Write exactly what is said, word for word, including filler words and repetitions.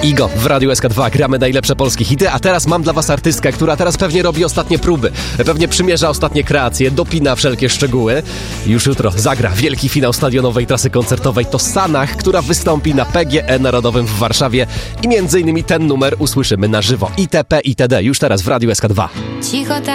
Igo w Radiu S K dwa, gramy najlepsze polskie hity, a teraz mam dla was artystkę, która teraz pewnie robi ostatnie próby, pewnie przymierza ostatnie kreacje, dopina wszelkie szczegóły. Już jutro zagra wielki finał stadionowej trasy koncertowej. To Sanach, która wystąpi na P G E Narodowym w Warszawie i między innymi ten numer usłyszymy na żywo. itp. itd. Już teraz w Radiu S K dwa. Cicho